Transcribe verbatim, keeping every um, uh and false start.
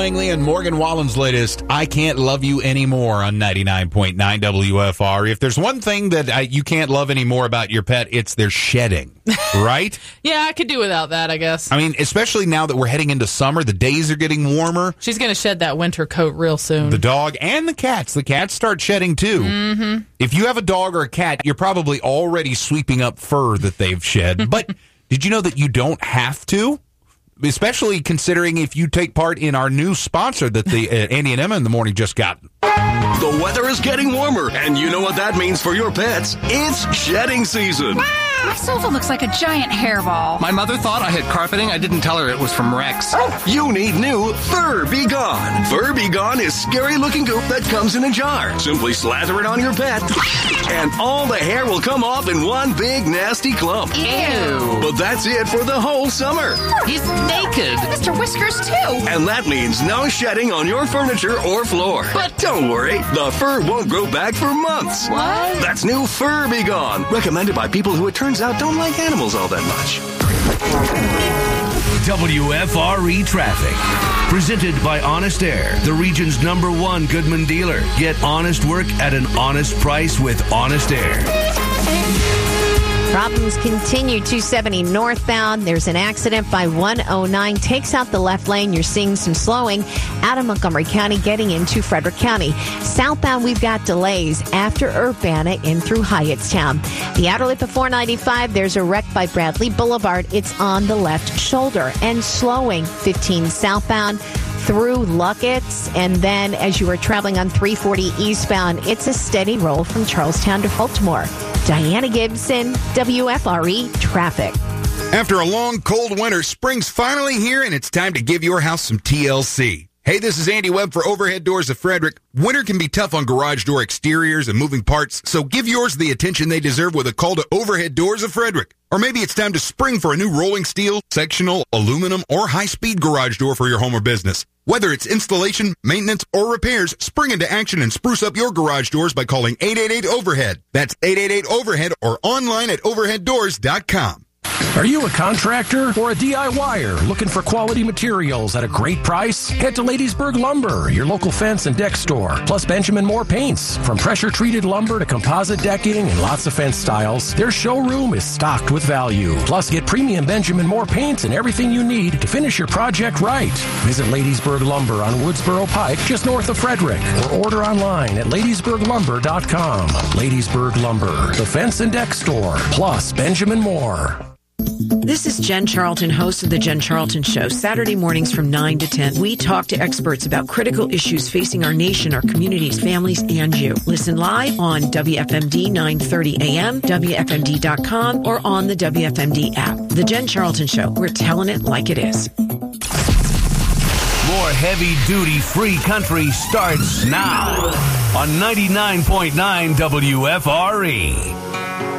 Langley and Morgan Wallen's latest, I Can't Love You Anymore on ninety-nine point nine W F R. If there's one thing that I, you can't love anymore about your pet, it's their shedding, right? Yeah, I could do without that, I guess. I mean, especially now that we're heading into summer, the days are getting warmer. She's going to shed that winter coat real soon. The dog and the cats. The cats start shedding, too. Mm-hmm. If you have a dog or a cat, you're probably already sweeping up fur that they've shed. But did you know that you don't have to? Especially considering if you take part in our new sponsor that the uh, Andy and Emma in the Morning just got. The weather is getting warmer, and you know what that means for your pets. It's shedding season. My sofa looks like a giant hairball. My mother thought I had carpeting. I didn't tell her it was from Rex. You need new Fur Be Gone. Fur Be Gone is scary-looking goop that comes in a jar. Simply slather it on your pet, and all the hair will come off in one big nasty clump. Ew. But that's it for the whole summer. He's naked. Mister Whiskers, too. And that means no shedding on your furniture or floor. But don't worry, the fur won't grow back for months. What? That's new Fur Be Gone. Recommended by people who it turns out don't like animals all that much. W F R E Traffic. Presented by Honest Air, the region's number one Goodman dealer. Get honest work at an honest price with Honest Air. Problems continue. two seventy northbound. There's an accident by one oh nine. Takes out the left lane. You're seeing some slowing out of Montgomery County getting into Frederick County. Southbound, we've got delays after Urbana in through Hyattstown. The outer loop of four ninety-five, there's a wreck by Bradley Boulevard. It's on the left shoulder. And slowing fifteen southbound through Luckett's, and then as you are traveling on three forty eastbound, it's a steady roll from Charlestown to Baltimore. Diana Gibson, W F R E Traffic. After a long, cold winter, spring's finally here, and it's time to give your house some T L C. Hey, this is Andy Webb for Overhead Doors of Frederick. Winter can be tough on garage door exteriors and moving parts, so give yours the attention they deserve with a call to Overhead Doors of Frederick. Or maybe it's time to spring for a new rolling steel, sectional, aluminum, or high-speed garage door for your home or business. Whether it's installation, maintenance, or repairs, spring into action and spruce up your garage doors by calling eight eight eight overhead. That's eight eight eight overhead or online at overhead doors dot com. Are you a contractor or a DIYer looking for quality materials at a great price? Head to Ladiesburg Lumber, your local fence and deck store, plus Benjamin Moore Paints. From pressure-treated lumber to composite decking and lots of fence styles, their showroom is stocked with value. Plus, get premium Benjamin Moore Paints and everything you need to finish your project right. Visit Ladiesburg Lumber on Woodsboro Pike, just north of Frederick, or order online at ladiesburg lumber dot com. Ladiesburg Lumber, the fence and deck store, plus Benjamin Moore. This is Jen Charlton, host of The Jen Charlton Show. Saturday mornings from nine to ten, we talk to experts about critical issues facing our nation, our communities, families, and you. Listen live on W F M D nine thirty A M, W F M D dot com, or on the W F M D app. The Jen Charlton Show. We're telling it like it is. More heavy-duty free country starts now on ninety-nine point nine W F R E.